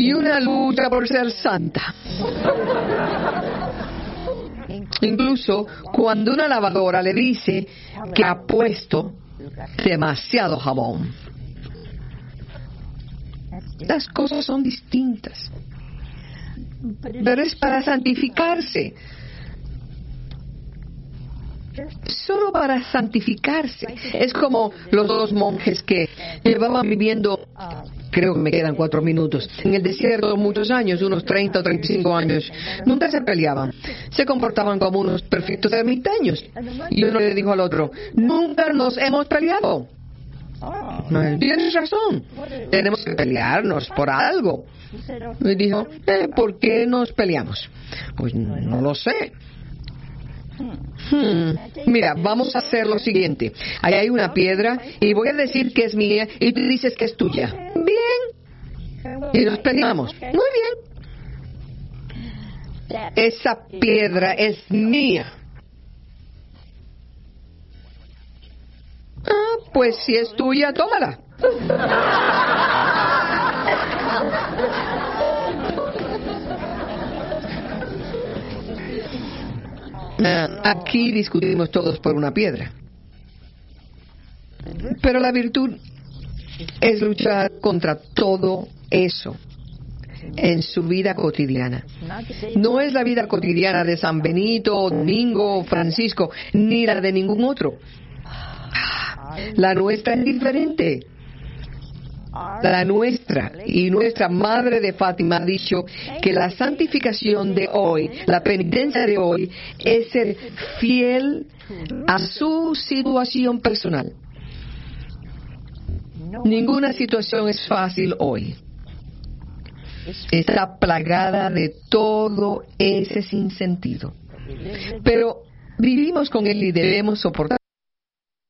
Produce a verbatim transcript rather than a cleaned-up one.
y una lucha por ser santa. Incluso cuando una lavadora le dice que ha puesto demasiado jabón. Las cosas son distintas, pero es para santificarse. Solo para santificarse. Es como los dos monjes que llevaban viviendo, creo que me quedan cuatro minutos, en el desierto muchos años, unos treinta o treinta y cinco años. Nunca se peleaban. Se comportaban como unos perfectos ermitaños. Y uno le dijo al otro, nunca nos hemos peleado. Tienes razón. Tenemos que pelearnos por algo. Y dijo, eh, ¿por qué nos peleamos? Pues no lo sé. Hmm. Mira, vamos a hacer lo siguiente. Ahí hay una piedra y voy a decir que es mía y tú dices que es tuya. Bien. Y nos peleamos. Muy bien. Esa piedra es mía. Ah, pues si es tuya, tómala. Aquí discutimos todos por una piedra. Pero la virtud es luchar contra todo eso en su vida cotidiana. No es la vida cotidiana de San Benito, Domingo, Francisco, ni la de ningún otro. La nuestra es diferente. La nuestra y nuestra Madre de Fátima ha dicho que la santificación de hoy, la penitencia de hoy, es ser fiel a su situación personal. Ninguna situación es fácil hoy. Está plagada de todo ese sinsentido. Pero vivimos con él y debemos soportar.